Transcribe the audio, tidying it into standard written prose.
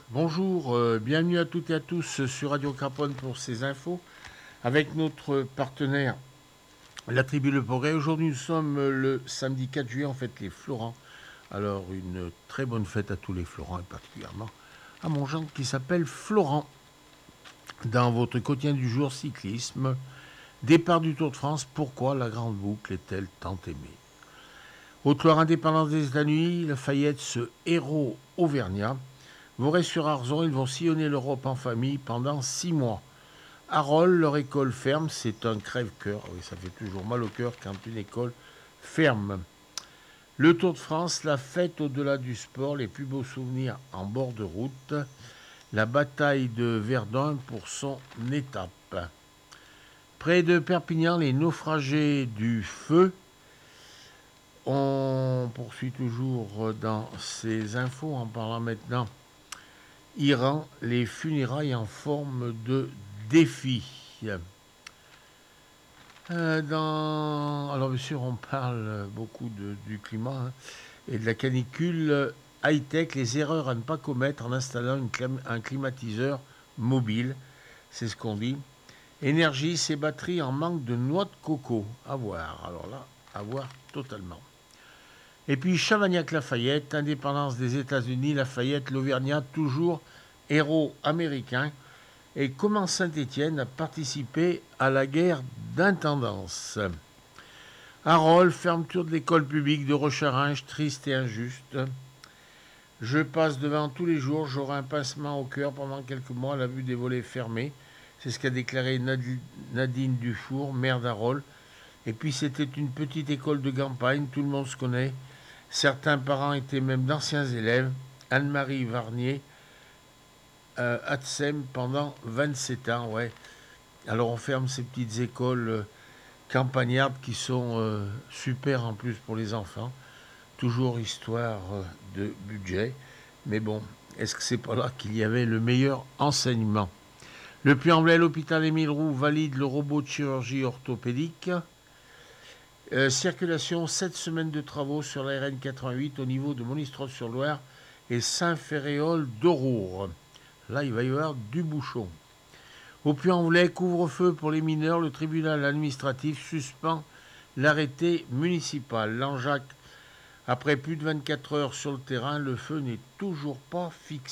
Bonjour, bienvenue à toutes et à tous sur Radio Carbone pour ces infos avec notre partenaire la Tribu Le Progrès. Aujourd'hui nous sommes le samedi 4 juillet, en fait les Florents. Alors une très bonne fête à tous les Florents et particulièrement à mon gendre qui s'appelle Florent. Dans votre quotidien du jour cyclisme, départ du Tour de France, pourquoi la grande boucle est-elle tant aimée? Haute-Loire indépendance des États-Unis, Lafayette, ce héros auvergnat. Voray-sur-Arzon, ils vont sillonner l'Europe en famille pendant 6 mois. Arol, leur école ferme, c'est un crève-cœur. Oui, ça fait toujours mal au cœur quand une école ferme. Le Tour de France, la fête au-delà du sport, les plus beaux souvenirs en bord de route. La bataille de Verdun pour son étape. Près de Perpignan, les naufragés du feu. On poursuit toujours dans ces infos en parlant maintenant Iran, les funérailles en forme de défi. Alors bien sûr, on parle beaucoup du climat et de la canicule high-tech, les erreurs à ne pas commettre en installant un climatiseur mobile, c'est ce qu'on dit. Énergie, ces batteries en manque de noix de coco. À voir, alors là, à voir totalement. Et puis Chavagnac-Lafayette, indépendance des États-Unis, Lafayette, l'Auvergnat, toujours héros américain. Et comment Saint-Étienne a participé à la guerre d'intendance. Arol, fermeture de l'école publique de Rocharinge, triste et injuste. Je passe devant tous les jours, j'aurai un pincement au cœur pendant quelques mois à la vue des volets fermés. C'est ce qu'a déclaré Nadine Dufour, maire d'Arol. Et puis c'était une petite école de campagne, tout le monde se connaît. Certains parents étaient même d'anciens élèves. Anne-Marie Varnier, Atsem pendant 27 ans, ouais. Alors on ferme ces petites écoles campagnardes qui sont super en plus pour les enfants. Toujours histoire de budget. Mais bon, est-ce que c'est pas là qu'il y avait le meilleur enseignement? Le Puy-en-Velay, l'hôpital Émile Roux valide le robot de chirurgie orthopédique. Circulation, 7 semaines de travaux sur la RN 88 au niveau de Monistrol-sur-Loire et Saint-Ferréol d'Aurour. Là, il va y avoir du bouchon. Au Puy-en-Velay, couvre-feu pour les mineurs, le tribunal administratif suspend l'arrêté municipal. Langeac, après plus de 24 heures sur le terrain, le feu n'est toujours pas fixé.